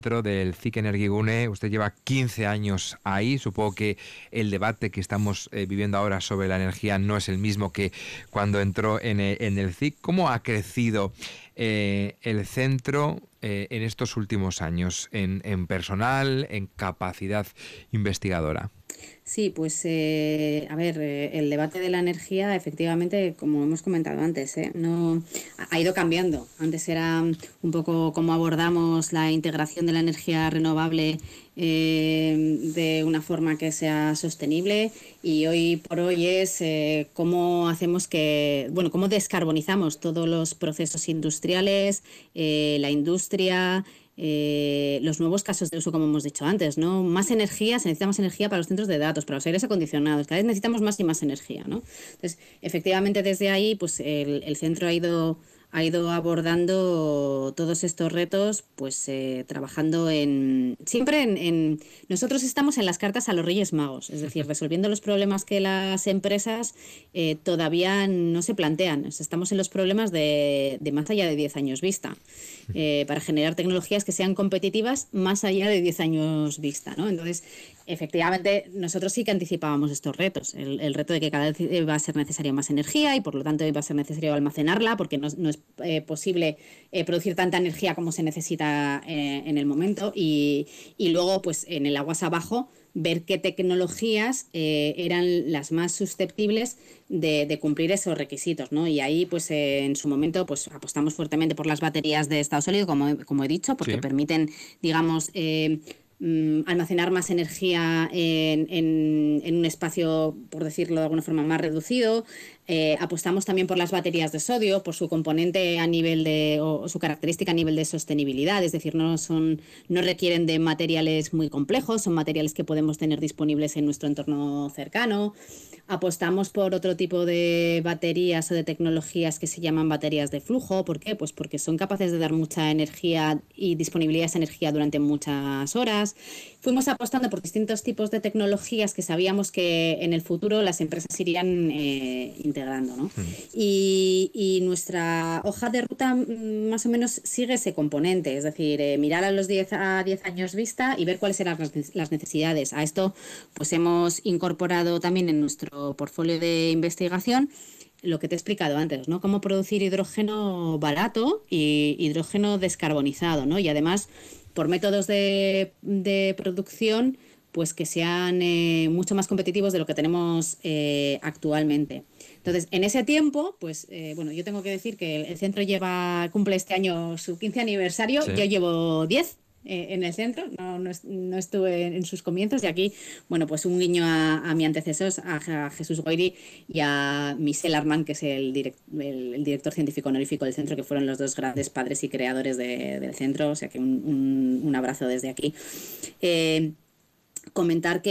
Dentro del CIC Energigune, usted lleva 15 años ahí. Supongo que el debate que estamos viviendo ahora sobre la energía no es el mismo que cuando entró en el CIC. ¿Cómo ha crecido el centro en estos últimos años, en personal, en capacidad investigadora? Sí, pues a ver, el debate de la energía, efectivamente, como hemos comentado antes, no ha ido cambiando. Antes era un poco cómo abordamos la integración de la energía renovable de una forma que sea sostenible, y hoy por hoy es cómo hacemos que, bueno, cómo descarbonizamos todos los procesos industriales, la industria. Los nuevos casos de uso, como hemos dicho antes, ¿no? Más energía, se necesita más energía para los centros de datos, para los aires acondicionados, cada vez necesitamos más y más energía, ¿no? Entonces, efectivamente, desde ahí, pues el centro ha ido abordando todos estos retos, pues trabajando siempre nosotros estamos en las cartas a los Reyes Magos, es decir, resolviendo los problemas que las empresas todavía no se plantean. O sea, estamos en los problemas de más allá de 10 años vista, para generar tecnologías que sean competitivas más allá de 10 años vista, ¿no? Entonces, efectivamente, nosotros sí que anticipábamos estos retos, el reto de que cada vez va a ser necesaria más energía y por lo tanto va a ser necesario almacenarla, porque no es posible producir tanta energía como se necesita en el momento, y luego, pues en el aguas abajo, ver qué tecnologías eran las más susceptibles de cumplir esos requisitos, ¿no? Y ahí, pues en su momento, pues apostamos fuertemente por las baterías de estado sólido, como he dicho, porque Sí. permiten, digamos, almacenar más energía en un espacio, por decirlo de alguna forma, más reducido. Apostamos también por las baterías de sodio, por su componente a nivel o su característica a nivel de sostenibilidad, es decir, no requieren de materiales muy complejos, son materiales que podemos tener disponibles en nuestro entorno cercano. Apostamos por otro tipo de baterías o de tecnologías que se llaman baterías de flujo. ¿Por qué? Pues porque son capaces de dar mucha energía y disponibilidad de esa energía durante muchas horas. Fuimos apostando por distintos tipos de tecnologías que sabíamos que en el futuro las empresas irían integrando, ¿no? Mm. Y nuestra hoja de ruta más o menos sigue ese componente, es decir, mirar a los 10 años vista y ver cuáles eran las necesidades. A esto, pues hemos incorporado también en nuestro portfolio de investigación lo que te he explicado antes, ¿no? Cómo producir hidrógeno barato y hidrógeno descarbonizado, ¿no? Y además, por métodos de producción, pues que sean mucho más competitivos de lo que tenemos actualmente. Entonces, en ese tiempo, pues bueno, yo tengo que decir que el centro cumple este año su 15 aniversario, Sí. yo llevo 10 en el centro, no estuve en sus comienzos, y aquí, bueno, pues un guiño a mi antecesor, a Jesús Goiri y a Michel Armand, que es el director científico honorífico del centro, que fueron los dos grandes padres y creadores del centro, o sea que un abrazo desde aquí. Comentar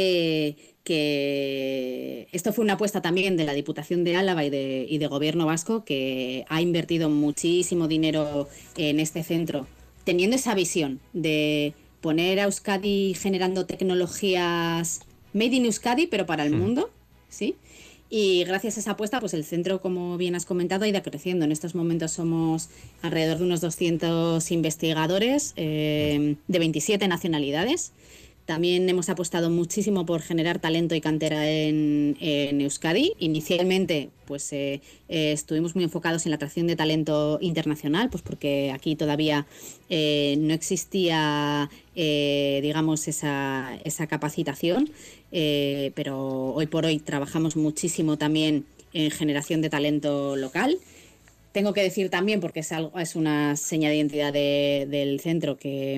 que esto fue una apuesta también de la Diputación de Álava y de Gobierno vasco, que ha invertido muchísimo dinero en este centro, teniendo esa visión de poner a Euskadi generando tecnologías made in Euskadi, pero para el Mm. mundo, ¿sí? Y gracias a esa apuesta, pues el centro, como bien has comentado, ha ido creciendo. En estos momentos somos alrededor de unos 200 investigadores de 27 nacionalidades. También hemos apostado muchísimo por generar talento y cantera en Euskadi. Inicialmente, pues estuvimos muy enfocados en la atracción de talento internacional, pues porque aquí todavía no existía, digamos, esa capacitación, pero hoy por hoy trabajamos muchísimo también en generación de talento local. Tengo que decir también, porque es una seña de identidad del centro,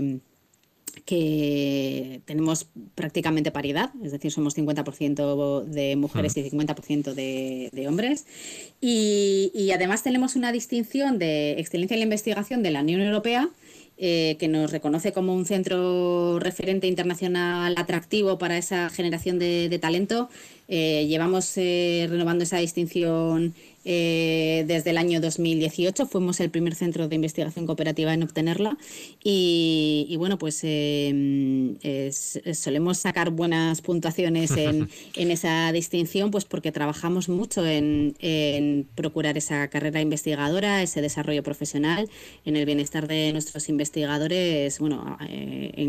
que tenemos prácticamente paridad, es decir, somos 50% de Mm. mujeres y 50% de hombres. Y además tenemos una distinción de excelencia en la investigación de la Unión Europea, que nos reconoce como un centro referente internacional atractivo para esa generación de talento. Llevamos renovando esa distinción desde el año 2018. Fuimos el primer centro de investigación cooperativa en obtenerla, y bueno, pues solemos sacar buenas puntuaciones en esa distinción, pues porque trabajamos mucho en procurar esa carrera investigadora, ese desarrollo profesional, en el bienestar de nuestros investigadores, bueno, en